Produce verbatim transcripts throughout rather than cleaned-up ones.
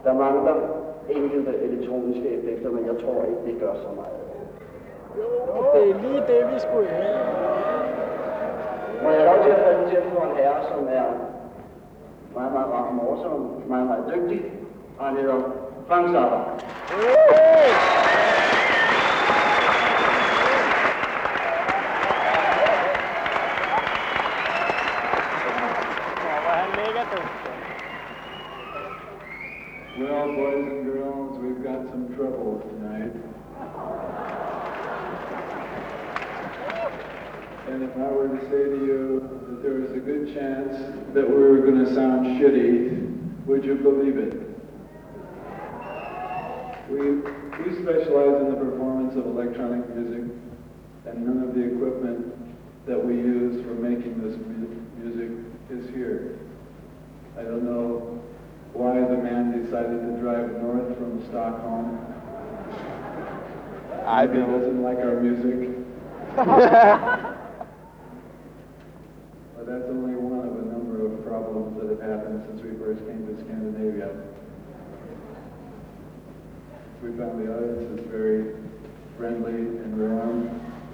Der mangler enkelte elektroniske effekter, men jeg tror ikke, det gør så meget. Jo, det er lige det, vi skulle have. Må jeg lov til at præsentere for en herre, som er meget, meget, meget morsom, meget, meget dygtig, og han hedder Frank Zappa. Well, boys and girls, we've got some trouble tonight. And if I were to say to you that there was a good chance that we were going to sound shitty, would you believe it? We, we specialize in the performance of electronic music, and none of the equipment that we use for making this mu- music is here. I don't know why the man decided to drive north from Stockholm. I Maybe doesn't like our music. But that's only one of a number of problems that have happened since we first came to Scandinavia. We found the audience is very friendly and warm.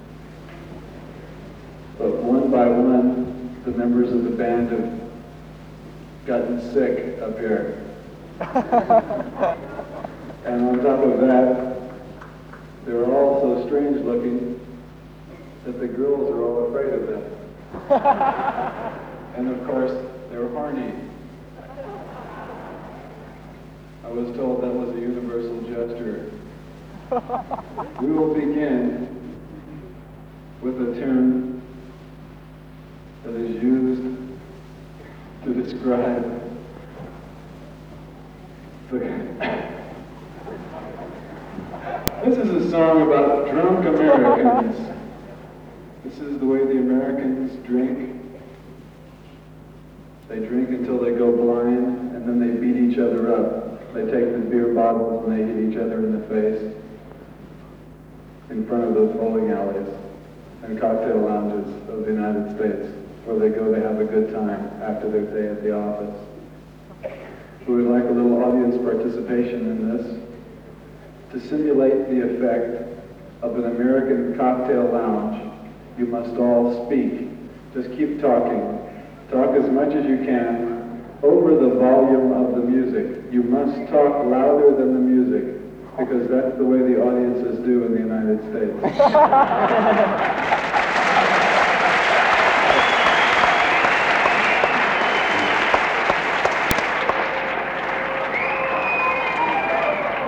But one by one, the members of the band have gotten sick up here. And on top of that, they're all so strange looking that the girls are all afraid of them. And of course, they're horny. I was told that was a universal gesture. We will begin with a tune that is used to describe the This is a song about drunk Americans. This is the way the Americans drink. They drink until they go blind, and then they beat each other up. They take the beer bottles and they hit each other in the face in front of the bowling alleys and cocktail lounges of the United States, where they go to have a good time after their day at the office. We would like a little audience participation in this to simulate the effect of an American cocktail lounge. You must all speak. Just keep talking. Talk as much as you can over the volume of the music. You must talk louder than the music, because that's the way the audiences do in the United States.